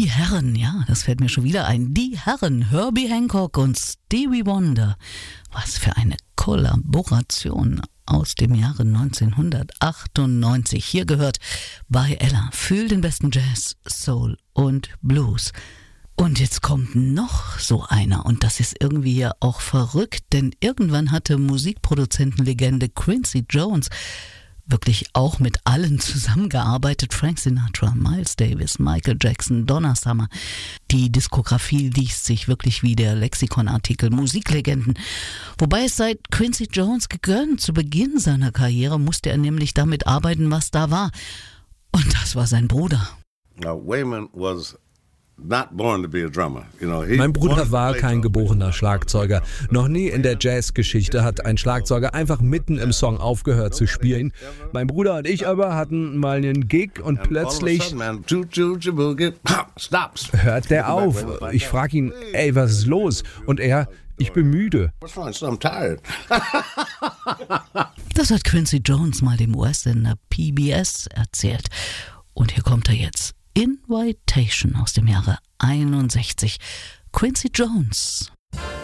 Die Herren, ja, das fällt mir schon wieder ein. Die Herren, Herbie Hancock und Stevie Wonder. Was für eine Kollaboration aus dem Jahre 1998. Hier gehört bei Ella. Fühl den besten Jazz, Soul und Blues. Und jetzt kommt noch so einer und das ist irgendwie ja auch verrückt, denn irgendwann hatte Musikproduzentenlegende Quincy Jones wirklich auch mit allen zusammengearbeitet. Frank Sinatra, Miles Davis, Michael Jackson, Donna Summer. Die Diskografie liest sich wirklich wie der Lexikonartikel Musiklegenden. Wobei es sei Quincy Jones gegönnt. Zu Beginn seiner Karriere musste er nämlich damit arbeiten, was da war. Und das war sein Bruder. Waymon was not born to be a drummer. Mein Bruder war kein geborener Schlagzeuger. Noch nie in der Jazzgeschichte hat ein Schlagzeuger einfach mitten im Song aufgehört zu spielen. Mein Bruder und ich aber hatten mal einen Gig und plötzlich hört der auf. Ich frage ihn, ey, was ist los? Und er, ich bin müde. Das hat Quincy Jones mal dem US-Sender PBS erzählt. Und hier kommt er jetzt. Invitation aus dem Jahre 61. Quincy Jones.